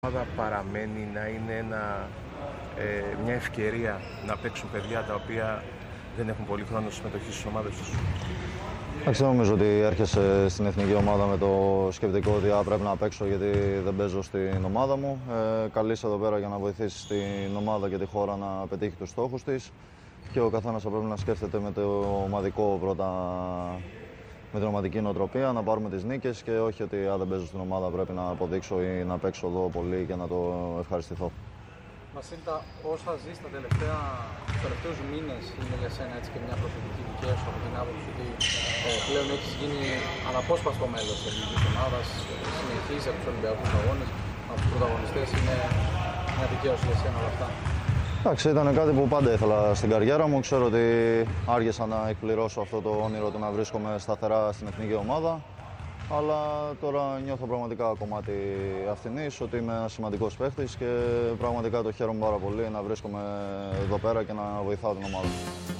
ομάδα παραμένει να είναι μια ευκαιρία να παίξουν παιδιά τα οποία δεν έχουν πολύ χρόνο συμμετοχή στις ομάδες τους. Εντάξει, νομίζω ότι έρχεσαι στην εθνική ομάδα με το σκεπτικό ότι πρέπει να παίξω γιατί δεν παίζω στην ομάδα μου. Καλείσαι εδώ πέρα για να βοηθήσεις την ομάδα και τη χώρα να πετύχει τους στόχους της και ο καθένας θα πρέπει να σκέφτεται με το ομαδικό πρώτα, με την ομαδική νοοτροπία, να πάρουμε τις νίκες και όχι ότι δεν παίζω στην ομάδα πρέπει να αποδείξω ή να παίξω εδώ πολύ και να το ευχαριστηθώ. Βασίλητα, όσα ζεις τους τελευταίους μήνες είναι για σένα έτσι και μια προσωπική δικαία σου από την άποψη ότι πλέον έχεις γίνει αναπόσπαστο μέλος της ελληνικής ομάδας, συνεχίζεις από τους Ολυμπιακούς αγώνες, από τους πρωταγωνιστές, είναι μια δικαίωση για σένα όλα αυτά. Εντάξει, ήταν κάτι που πάντα ήθελα στην καριέρα μου. Ξέρω ότι άργησα να εκπληρώσω αυτό το όνειρο του να βρίσκομαι σταθερά στην εθνική ομάδα. Αλλά τώρα νιώθω πραγματικά κομμάτι αυθινής, ότι είμαι ένας σημαντικός παίχτης και πραγματικά το χαίρομαι πάρα πολύ να βρίσκομαι εδώ πέρα και να βοηθάω την ομάδα.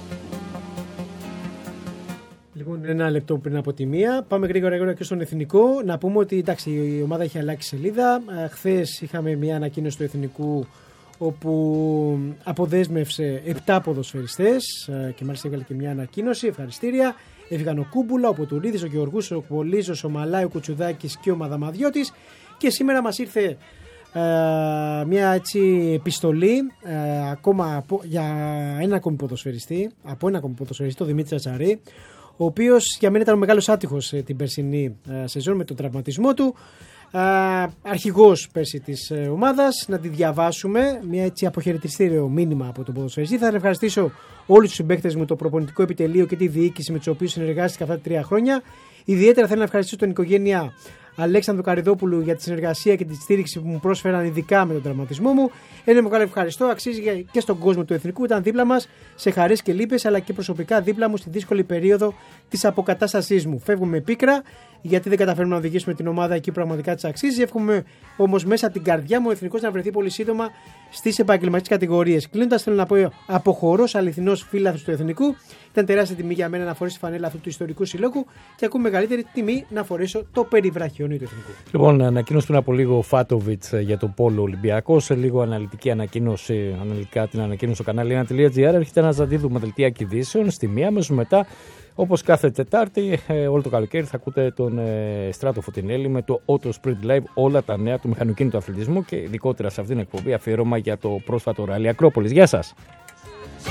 Λοιπόν, ένα λεπτό πριν από τη μία. Πάμε γρήγορα και στον εθνικό. Να πούμε ότι εντάξει, η ομάδα έχει αλλάξει σελίδα. Χθες είχαμε μια ανακοίνωση του εθνικού όπου αποδέσμευσε 7 ποδοσφαιριστές και μάλιστα έβγαλε και μια ανακοίνωση, ευχαριστήρια. Έφυγαν ο Κούμπουλα, ο Ποτουρίδης, ο Γεωργούς, ο Πολύζος, ο Μαλάη, ο Κουτσουδάκης και ο Μαδαμαδιώτης. Και σήμερα μας ήρθε μια έτσι επιστολή ακόμα για ένα ακόμη ποδοσφαιριστή, το Δημήτρη Τσατσαρή, ο οποίος για μένα ήταν ο μεγάλος άτυχος την περσινή σεζόν με τον τραυματισμό του. Αρχηγός πέρσι της ομάδας, να τη διαβάσουμε. Μια έτσι αποχαιρετιστήριο μήνυμα από τον ποδοσφαιριστή. Θα ευχαριστήσω όλους τους συμπαίκτες μου, το προπονητικό επιτελείο και τη διοίκηση με τους οποίους συνεργάστηκα αυτά τα 3 χρόνια. Ιδιαίτερα θέλω να ευχαριστήσω την οικογένεια Αλέξανδρου Καριδόπουλου για τη συνεργασία και τη στήριξη που μου πρόσφεραν, ειδικά με τον τραυματισμό μου. Ένα μεγάλο ευχαριστώ αξίζει και στον κόσμο του εθνικού. Ήταν δίπλα μας σε χαρές και λύπες, αλλά και προσωπικά δίπλα μου στη δύσκολη περίοδο της αποκατάστασής μου. Φεύγουμε πίκρα, γιατί δεν καταφέρουμε να οδηγήσουμε την ομάδα εκεί που πραγματικά της αξίζει. Εύχομαι όμως μέσα από την καρδιά μου ο εθνικός να βρεθεί πολύ σύντομα στις επαγγελματικές κατηγορίες. Κλείνοντας, θέλω να πω: αποχωρώ ως αληθινός φίλαθλος του εθνικού. Ήταν τεράστια τιμή για μένα να φορέσω τη φανέλα αυτού του ιστορικού συλλόγου και ακόμα μεγαλύτερη τιμή να φορέσω το περιβραχιόνι του εθνικού. Λοιπόν, ανακοίνωση πριν από λίγο ο Φάτοβιτς για το Πόλο Ολυμπιακό. Σε λίγο αναλυτική ανακοίνωση, αναλυτικά την ανακοίνωση στο κανάλι 1.gr. Έρχεται ένα Ζαντίδου με δελτία ειδήσεων στη μία, αμέσως μετά. Όπως κάθε Τετάρτη, όλο το καλοκαίρι θα ακούτε τον Στράτο Φωτεινέλη με το Auto Sprint Live, όλα τα νέα του μηχανοκίνητου αθλητισμού και ειδικότερα σε αυτήν την εκπομπή αφιέρωμα για το πρόσφατο ράλι Ακρόπολης. Γεια σας!